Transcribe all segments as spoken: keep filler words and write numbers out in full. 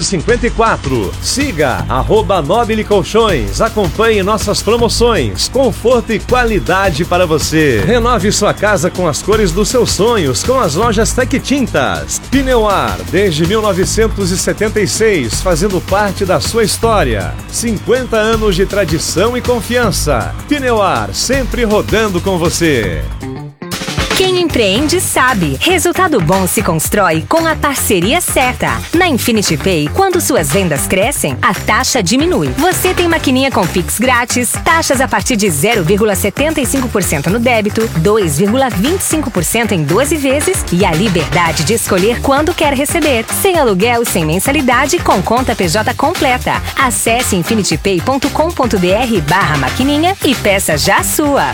cinquenta e quatro. Siga arroba Nobile Colchões. Acompanhe nossas promoções. Conforto e qualidade para você. Renove sua casa com as cores dos seus sonhos com as lojas Tec Tintas. Pneuar, desde mil novecentos e setenta e seis, fazendo parte da sua história. cinquenta anos de tradição e confiança. Pneuar, sempre rodando com você. Quem empreende sabe, resultado bom se constrói com a parceria certa. Na Infinity Pay, quando suas vendas crescem, a taxa diminui. Você tem maquininha com Pix grátis, taxas a partir de zero vírgula setenta e cinco por cento no débito, dois vírgula vinte e cinco por cento em doze vezes e a liberdade de escolher quando quer receber. Sem aluguel e sem mensalidade, com conta P J completa. Acesse infinitypay ponto com ponto br barra maquininha e peça já a sua.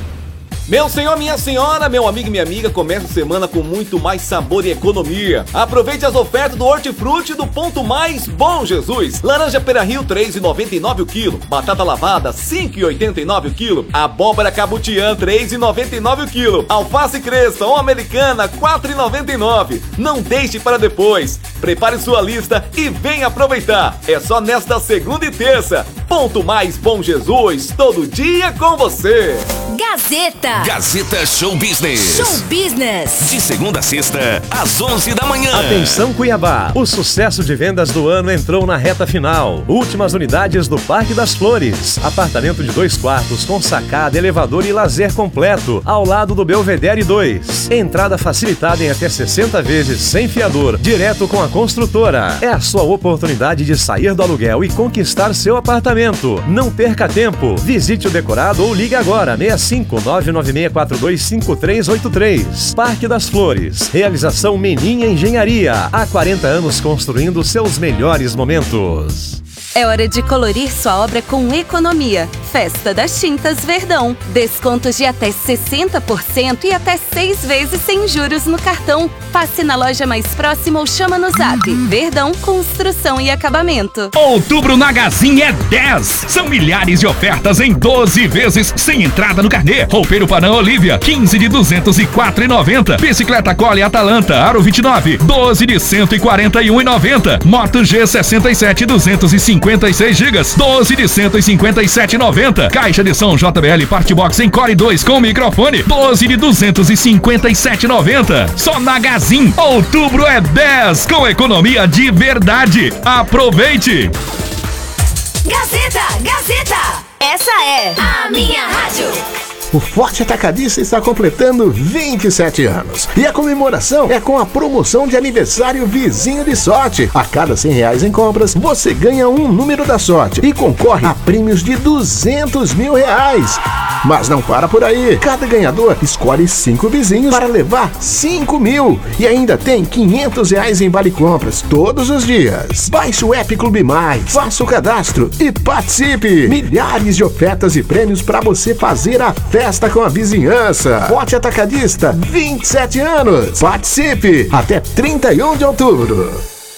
Meu senhor, minha senhora, meu amigo e minha amiga, começa a semana com muito mais sabor e economia. Aproveite as ofertas do Hortifruti do Ponto Mais Bom Jesus. Laranja Pera-Rio, três reais e noventa e nove o quilo. Batata lavada, cinco reais e oitenta e nove o quilo. Abóbora cabutiã, três reais e noventa e nove o quilo. Alface crespa ou americana, quatro reais e noventa e nove. Não deixe para depois. Prepare sua lista e venha aproveitar. É só nesta segunda e terça. Ponto Mais Bom Jesus, todo dia com você. Gazeta. Gazeta Show Business. Show Business. De segunda a sexta, às onze da manhã. Atenção Cuiabá, o sucesso de vendas do ano entrou na reta final. Últimas unidades do Parque das Flores. Apartamento de dois quartos com sacada, elevador e lazer completo, ao lado do Belvedere dois. Entrada facilitada em até sessenta vezes, sem fiador, direto com a construtora. É a sua oportunidade de sair do aluguel e conquistar seu apartamento. Não perca tempo. Visite o decorado ou ligue agora, seis cinco nove nove seis quatro dois cinco três oito três. Parque das Flores. Realização Meninha Engenharia. Há quarenta anos construindo seus melhores momentos. É hora de colorir sua obra com economia. Festa das Tintas Verdão. Descontos de até sessenta por cento e até seis vezes sem juros no cartão. Passe na loja mais próxima ou chama no zap. Verdão Construção e Acabamento. Outubro na Gazin é dez. São milhares de ofertas em doze vezes sem entrada no carnê. Roupeiro Panam Olivia, quinze de duzentos e quatro reais e noventa centavos. Bicicleta Cole Atalanta, Aro vinte e nove, doze de cento e quarenta e um reais e noventa centavos. Moto G sessenta e sete, duzentos e cinquenta e seis gigas, doze de cento e cinquenta e sete reais e noventa centavos. Caixa de som J B L Part Box em Core dois com microfone, doze de duzentos e cinquenta e sete reais e noventa centavos. Só na Gazin, outubro é dez, com economia de verdade. Aproveite! Gazeta, Gazeta. Essa é a minha rádio. O Forte Atacadista está completando vinte e sete anos. E a comemoração é com a promoção de aniversário Vizinho de Sorte. A cada cem reais em compras, você ganha um número da sorte e concorre a prêmios de duzentos mil reais. Mas não para por aí. Cada ganhador escolhe cinco vizinhos para levar cinco mil. E ainda tem quinhentos reais em vale compras todos os dias. Baixe o app Clube Mais, faça o cadastro e participe. Milhares de ofertas e prêmios para você fazer a festa com a vizinhança. Forte Atacadista, vinte e sete anos. Participe até trinta e um de outubro.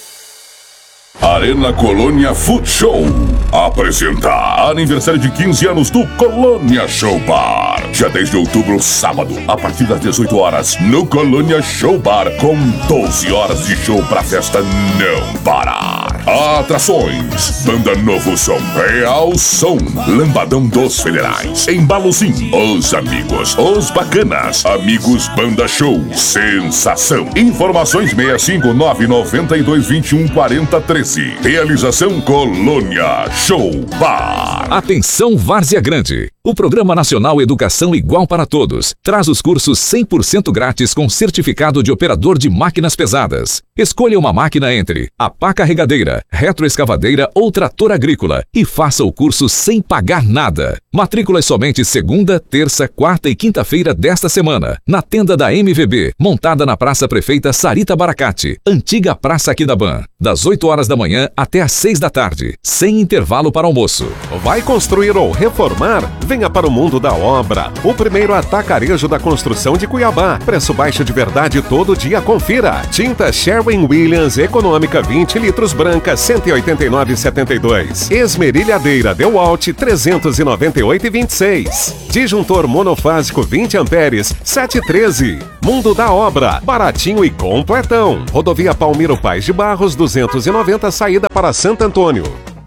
Arena Colônia Food Show apresenta aniversário de quinze anos do Colônia Show Bar. Dia dez de outubro, sábado, a partir das dezoito horas, no Colônia Show Bar, com doze horas de show pra festa não parar. Atrações: Banda Novo Som, Real Som, Lambadão dos Federais, Embalo Sim, Os Amigos, Os Bacanas, Amigos Banda Show, Sensação. Informações seis cinco nove nove dois dois um quatro zero três. Realização Colônia Show Bar. Atenção Várzea Grande. O Programa Nacional Educação Igual para Todos traz os cursos cem por cento grátis com certificado de operador de máquinas pesadas. Escolha uma máquina entre a pá carregadeira, retroescavadeira ou trator agrícola e faça o curso sem pagar nada. Matrículas somente segunda, terça, quarta e quinta-feira desta semana, na tenda da M V B, montada na Praça Prefeita Sarita Baracate, antiga Praça Aquidabã, das oito horas da manhã até às seis da tarde, sem intervalo para almoço. Vai construir ou reformar? Venha para o mundo da obra. O primeiro atacarejo da construção de Cuiabá. Preço baixo de verdade todo dia, confira. Tinta Sherwin-Williams econômica vinte litros branca Franca cento e oitenta e nove e setenta e dois. Esmerilhadeira DeWalt trezentos e noventa e oito e vinte e seis. Disjuntor monofásico vinte amperes sete e treze. Mundo da Obra, baratinho e completão. Rodovia Palmiro Paz de Barros duzentos e noventa, saída para Santo Antônio.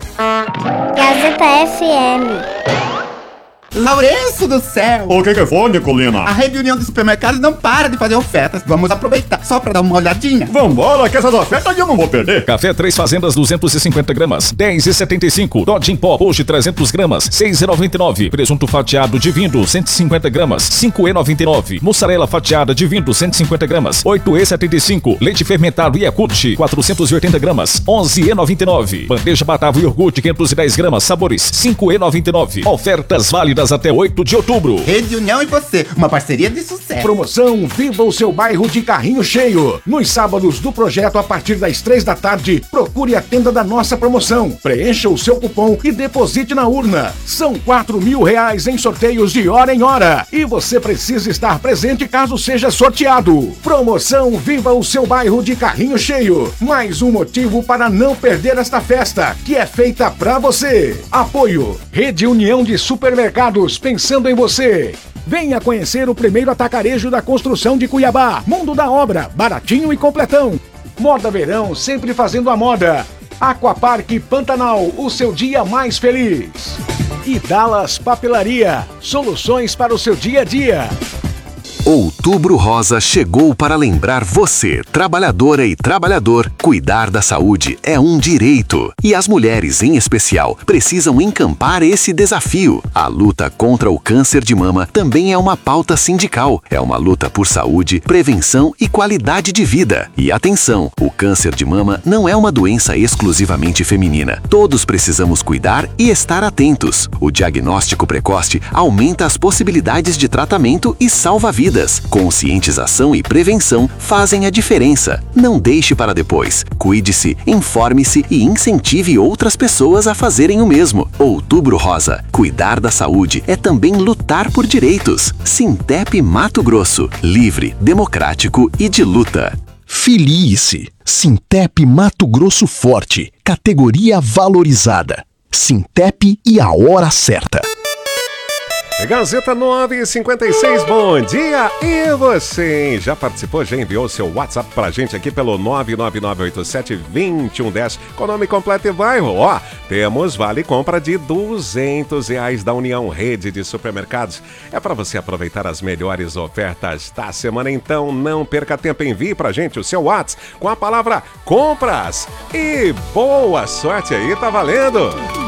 Gazeta F M. Lourenço do céu! O que que foi, Nicolina? A Rede União de Supermercados não para de fazer ofertas. Vamos aproveitar só pra dar uma olhadinha. Vambora, que essas ofertas eu não vou perder. Café Três Fazendas duzentos e cinquenta gramas, dez e setenta e cinco. Dodge em pó, hoje trezentos gramas, seis e noventa e nove. Presunto fatiado divino, cento e cinquenta gramas, cinco e noventa e nove. Mussarela fatiada divino, cento e cinquenta gramas, oito e setenta e cinco. Leite fermentado Yakult, quatrocentos e oitenta gramas, onze e noventa e nove. Bandeja Batavo iogurte, quinhentos e dez gramas, sabores, cinco e noventa e nove. Ofertas válidas até oito de outubro. Rede União e você, uma parceria de sucesso. Promoção Viva o seu bairro de carrinho cheio. Nos sábados do projeto, a partir das três da tarde, procure a tenda da nossa promoção. Preencha o seu cupom e deposite na urna. São quatro mil reais em sorteios de hora em hora. E você precisa estar presente caso seja sorteado. Promoção Viva o seu bairro de carrinho cheio. Mais um motivo para não perder esta festa, que é feita pra você. Apoio Rede União de Supermercados, pensando em você. Venha conhecer o primeiro atacarejo da construção de Cuiabá. Mundo da Obra, baratinho e completão. Moda Verão, sempre fazendo a moda. Aquapark Pantanal, o seu dia mais feliz. E Dallas Papelaria, soluções para o seu dia a dia. Outubro Rosa chegou para lembrar você, trabalhadora e trabalhador, cuidar da saúde é um direito. E as mulheres, em especial, precisam encampar esse desafio. A luta contra o câncer de mama também é uma pauta sindical. É uma luta por saúde, prevenção e qualidade de vida. E atenção, o câncer de mama não é uma doença exclusivamente feminina. Todos precisamos cuidar e estar atentos. O diagnóstico precoce aumenta as possibilidades de tratamento e salva vidas. Conscientização e prevenção fazem a diferença. Não deixe para depois. Cuide-se, informe-se e incentive outras pessoas a fazerem o mesmo. Outubro Rosa. Cuidar da saúde é também lutar por direitos. Sintep Mato Grosso. Livre, democrático e de luta. Filie-se. Sintep Mato Grosso Forte. Categoria valorizada. Sintep e a hora certa. Gazeta nove e cinquenta e seis, bom dia! E você, já participou, já enviou seu WhatsApp pra gente aqui pelo nove nove nove oito sete dois um um zero com nome completo e bairro. Ó, temos vale compra de duzentos reais da União Rede de Supermercados. É para você aproveitar as melhores ofertas da semana, então não perca tempo, envie pra gente o seu WhatsApp com a palavra compras. E boa sorte aí, tá valendo!